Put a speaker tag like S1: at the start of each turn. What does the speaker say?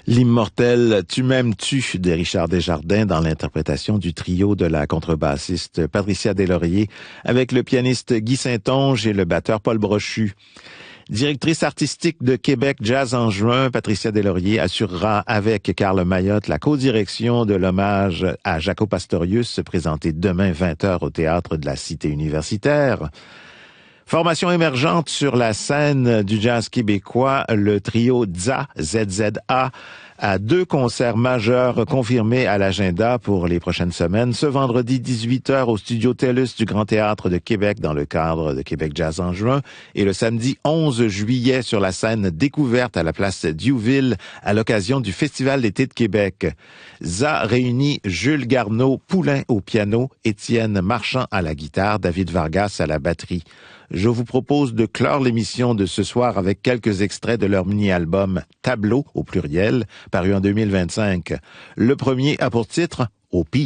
S1: L'immortel Tu m'aimes-tu de Richard Desjardins dans l'interprétation du trio de la contrebassiste Patricia Deslauriers avec le pianiste Guy Saint-Onge et le batteur Paul Brochu. Directrice artistique de Québec Jazz en juin, Patricia Deslauriers assurera avec Carl Mayotte la co-direction de l'hommage à Jaco Pastorius présenté demain 20h au Théâtre de la Cité universitaire. Formation émergente sur la scène du jazz québécois, le trio ZZA, ZZA, a 2 concerts majeurs confirmés à l'agenda pour les prochaines semaines. Ce vendredi 18h au Studio TELUS du Grand Théâtre de Québec dans le cadre de Québec Jazz en juin et le samedi 11 juillet sur la scène Découverte à la place Diouville à l'occasion du Festival d'été de Québec. ZA réunit Jules Garneau, Poulain au piano, Étienne Marchand à la guitare, David Vargas à la batterie. Je vous propose de clore l'émission de ce soir avec quelques extraits de leur mini-album Tableau, au pluriel, paru en 2025. Le premier a pour titre « Au pire ».